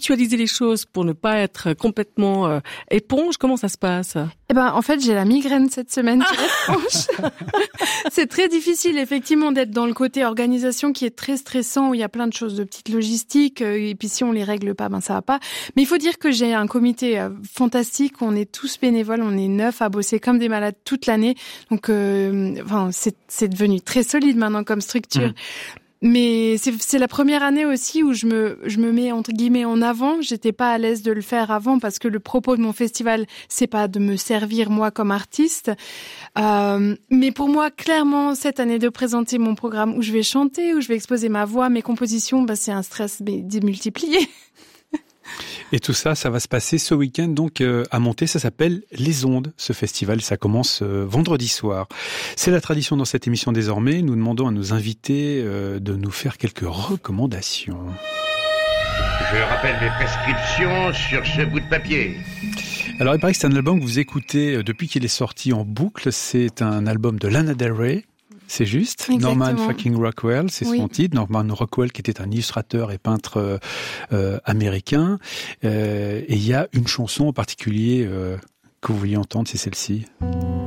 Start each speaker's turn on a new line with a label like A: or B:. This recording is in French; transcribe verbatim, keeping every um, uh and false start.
A: ritualiser les choses pour ne pas être complètement euh, éponge? Comment ça se passe?
B: Eh ben, en fait, j'ai la migraine cette semaine. Ah c'est très difficile, effectivement, d'être dans le côté organisation qui est très stressant, où il y a plein de choses de petites logistiques, et puis si on les règle pas, ben ça va pas. Mais il faut dire que j'ai un comité fantastique, on est tous bénévoles, on est neuf à bosser comme des malades toute l'année. Donc, euh, enfin, c'est, c'est devenu très solide maintenant comme structure. Mmh. Mais c'est, c'est la première année aussi où je me, je me mets entre guillemets en avant. J'étais pas à l'aise de le faire avant parce que le propos de mon festival, c'est pas de me servir moi comme artiste. Euh, mais pour moi, clairement, cette année de présenter mon programme où je vais chanter, où je vais exposer ma voix, mes compositions, bah, c'est un stress démultiplié.
C: Et tout ça, ça va se passer ce week-end donc euh, à Monté. Ça s'appelle Les Ondes, ce festival. Ça commence euh, vendredi soir. C'est la tradition dans cette émission désormais. Nous demandons à nos invités euh, de nous faire quelques recommandations.
D: Je rappelle mes prescriptions sur ce bout de papier.
C: Alors, il paraît que c'est un album que vous écoutez depuis qu'il est sorti en boucle. C'est un album de Lana Del Rey. C'est juste.
B: Exactement.
C: Norman fucking Rockwell, c'est oui. son titre. Norman Rockwell, qui était un illustrateur et peintre euh, américain. Euh, et il y a une chanson en particulier euh, que vous vouliez entendre, c'est celle-ci.